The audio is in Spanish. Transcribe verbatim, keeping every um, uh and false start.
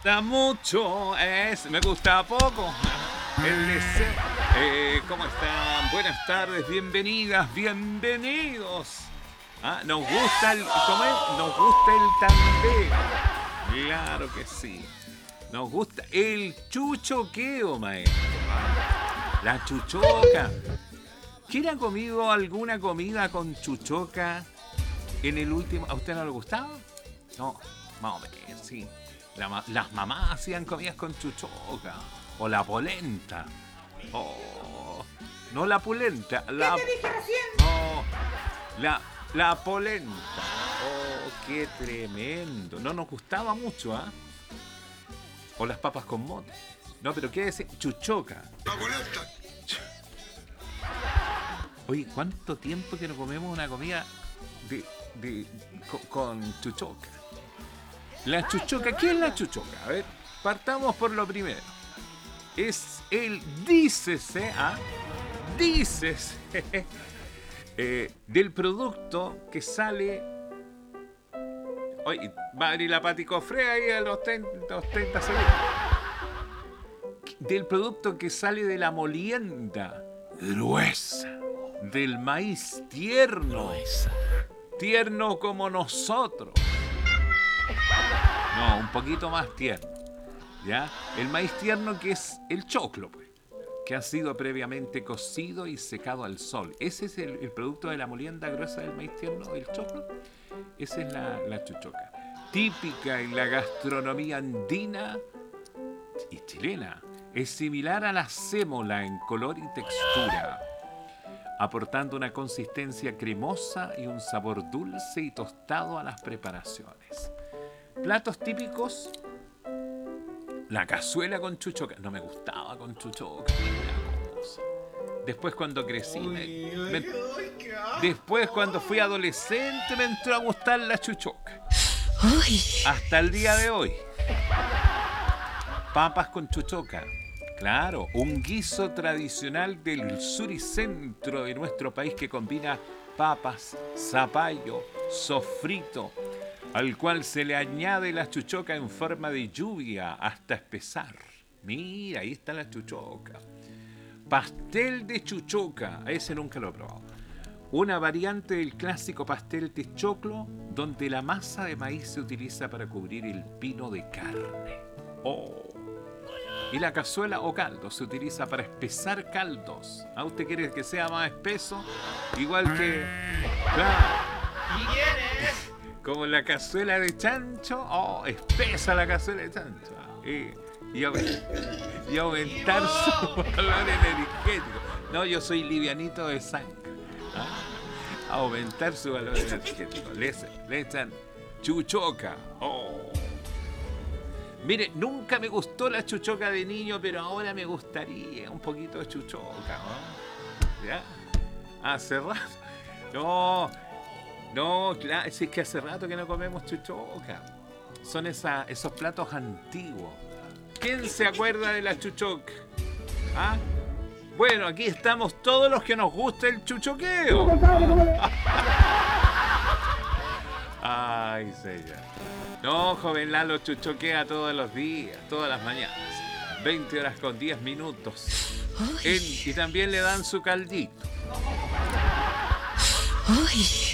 gusta mucho, es, me gusta poco. El deseo. Eh, ¿Cómo están? Buenas tardes, bienvenidas, bienvenidos. Ah, nos gusta el. ¿Cómo es? Nos gusta el tandeo. Claro que sí. Nos gusta el chuchoqueo, maestro. La chuchoca. ¿Quién ha comido alguna comida con chuchoca en el último? ¿A usted no le gustaba? No, más o menos, sí. La, las mamás hacían comidas con chuchoca. O la polenta. Oh, no la pulenta. La, ¿Qué te dije recién? no, la, la polenta. Oh, qué tremendo. No nos gustaba mucho, ¿ah? ¿eh? O las papas con mote. No, pero ¿qué decir? Chuchoca. La polenta. Oye, ¿cuánto tiempo que no comemos una comida de, de, con, con chuchoca? La chuchoca, ¿qué es la chuchoca? A ver, partamos por lo primero. Es el dícese, ¿ah? Dícese eh, del producto que sale. Oye, va a abrir la Pati Cofré ahí a los treinta segundos. Del producto que sale de la molienda gruesa, del maíz tierno, gruesa. Tierno como nosotros. No, un poquito más tierno. ¿Ya? El maíz tierno, que es el choclo, pues, que ha sido previamente cocido y secado al sol. Ese es el, el producto de la molienda gruesa del maíz tierno, el choclo. Esa es la, la chuchoca. Típica en la gastronomía andina y chilena. Es similar a la sémola en color y textura, aportando una consistencia cremosa y un sabor dulce y tostado a las preparaciones. Platos típicos: la cazuela con chuchoca. No me gustaba con chuchoca. Después, cuando crecí, me, me, después cuando fui adolescente, me entró a gustar la chuchoca. Hasta el día de hoy. Papas con chuchoca. Claro, un guiso tradicional del sur y centro de nuestro país que combina papas, zapallo, sofrito, al cual se le añade la chuchoca en forma de lluvia hasta espesar. Mira, ahí está la chuchoca. Pastel de chuchoca, ese nunca lo he probado. Una variante del clásico pastel de choclo, donde la masa de maíz se utiliza para cubrir el pino de carne. Oh. Y la cazuela o caldo se utiliza para espesar caldos. ¿Ah, usted quiere que sea más espeso? Igual que... Claro. ¿Y quién es? Como la cazuela de chancho. Oh, espesa la cazuela de chancho. Y, y, y aumentar su valor energético. No, yo soy livianito de sangre. ¿Ah? Aumentar su valor energético. Le, le echan chuchoca. Oh. Mire, nunca me gustó la chuchoca de niño, pero ahora me gustaría un poquito de chuchoca, ¿no? ¿Ya? Hace rato. No, no, claro, es que hace rato que no comemos chuchoca. Son esa, esos platos antiguos. ¿Quién se acuerda de la chuchoca? ¿Ah? Bueno, aquí estamos todos los que nos gusta el chuchoqueo. Ay, señor. No, joven Lalo chuchoquea todos los días, todas las mañanas. veinte horas con diez minutos. En, y también le dan su caldito. Uy.